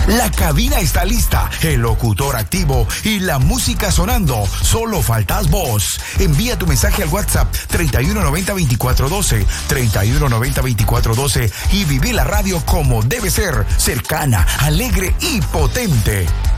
La cabina está lista, el locutor activo y la música sonando. Solo faltas vos. Envía tu mensaje al WhatsApp 3190-2412, 3190-2412 y viví la radio como debe ser, cercana, alegre y potente.